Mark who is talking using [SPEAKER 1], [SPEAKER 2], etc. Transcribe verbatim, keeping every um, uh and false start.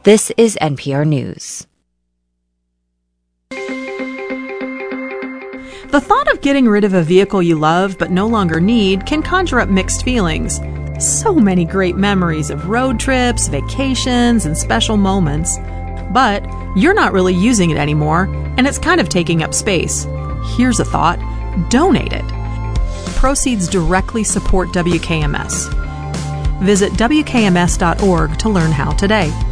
[SPEAKER 1] This is N P R News.
[SPEAKER 2] The thought of getting rid of a vehicle you love but no longer need can conjure up mixed feelings. So many great memories of road trips, vacations, and special moments. But you're not really using it anymore, and it's kind of taking up space. Here's a thought: donate it. Proceeds directly support W K M S. Visit W K M S dot org to learn how today.